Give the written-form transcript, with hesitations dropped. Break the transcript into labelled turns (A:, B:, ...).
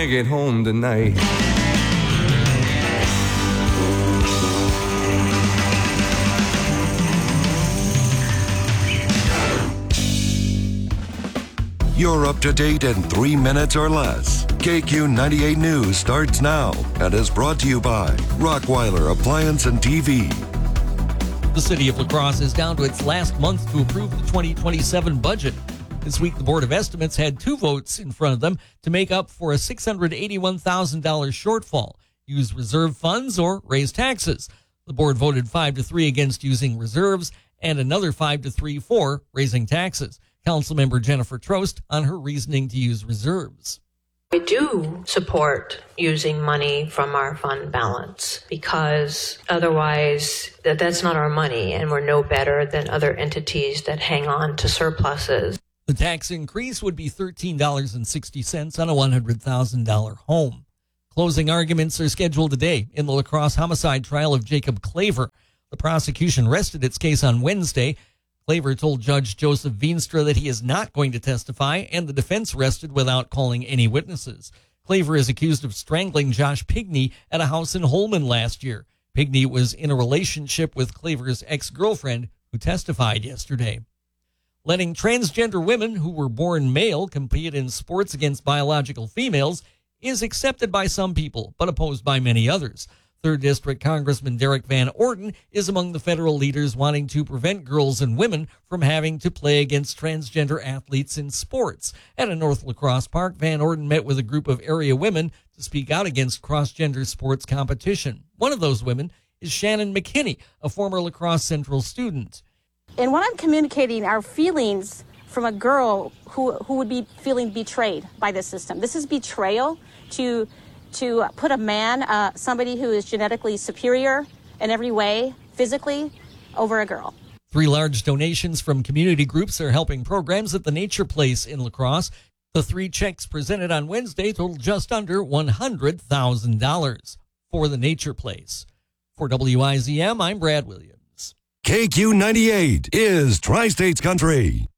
A: wanna get home tonight.
B: You're up to date in 3 minutes or less. KQ 98 News starts now and is brought to you by Rockweiler Appliance and TV.
C: The city of La Crosse is down to its last month to approve the 2027 budget. This week, the Board of Estimates had 2 votes in front of them to make up for a $681,000 shortfall, use reserve funds or raise taxes. The board voted 5-3 against using reserves and another 5-3 for raising taxes. Councilmember Jennifer Trost on her reasoning to use reserves.
D: I do support using money from our fund balance because otherwise that's not our money and we're no better than other entities that hang on to surpluses.
C: The tax increase would be $13.60 on a $100,000 home. Closing arguments are scheduled today in the La Crosse homicide trial of Jacob Claver. The prosecution rested its case on Wednesday. Claver told Judge Joseph Veenstra that he is not going to testify, and the defense rested without calling any witnesses. Claver is accused of strangling Josh Pigney at a house in Holman last year. Pigney was in a relationship with Claver's ex-girlfriend, who testified yesterday. Letting transgender women who were born male compete in sports against biological females is accepted by some people, but opposed by many others. 3rd District Congressman Derek Van Orden is among the federal leaders wanting to prevent girls and women from having to play against transgender athletes in sports. At a North La Crosse park, Van Orden met with a group of area women to speak out against cross-gender sports competition. One of those women is Shannon McKinney, a former La Crosse Central student.
E: And when I'm communicating our feelings from a girl who would be feeling betrayed by the system, this is betrayal to put a man, somebody who is genetically superior in every way, physically, over a girl.
C: 3 large donations from community groups are helping programs at the Nature Place in La Crosse. The 3 checks presented on Wednesday totaled just under $100,000 for the Nature Place. For WIZM, I'm Brad Williams.
B: KQ 98 is Tri-States Country.